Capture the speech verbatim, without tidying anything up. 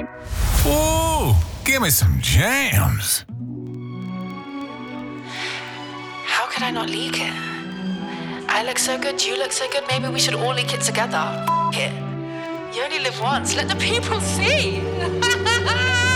Ooh, give me some jams. How could I not leak it? I look so good, you look so good, maybe we should all leak it together. F- it. You only live once, let the people see.